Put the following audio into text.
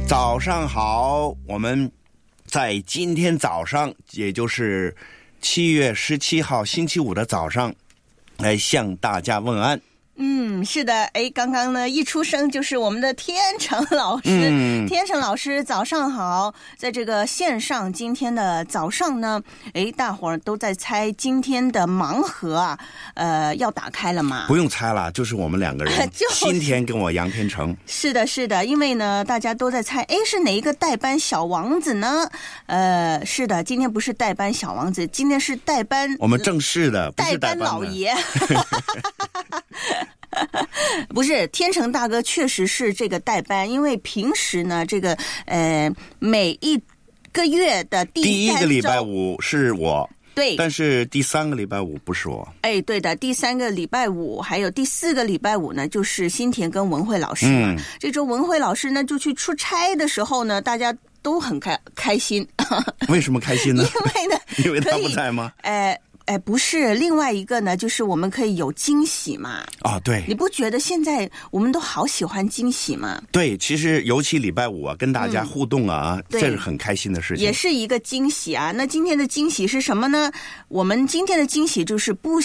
早上好，我们在今天早上，也就是7月17号星期五的早上，来向大家问安。 是的，刚刚呢一出生就是我们的天成老师。天成老师早上好。在这个线上今天的早上呢，大伙儿都在猜今天的盲盒啊，要打开了吗？ 不用猜了，就是我们两个人，新田跟我杨天成。 是的，是的，因为呢大家都在猜，是哪一个代班小王子呢？是的，今天不是代班小王子，今天是代班， 我们正式的，不是代班老爷。不是，天成大哥确实是这个代班，因为平时呢，这个每一个月的第一个礼拜五是我， 对， 但是第3个礼拜五不是我。 对的，第3个礼拜五还有第4个礼拜五呢，就是新田跟文慧老师嘛。这周文慧老师呢就去出差的时候呢，大家都很开心。 为什么开心呢？因为他不在吗？ 不是，另外一个呢，就是我们可以有惊喜嘛。 对， 你不觉得现在我们都好喜欢惊喜吗？ 对，其实尤其礼拜五啊，跟大家互动啊，这是很开心的事情， 也是一个惊喜啊。那今天的惊喜是什么呢？我们今天的惊喜就是不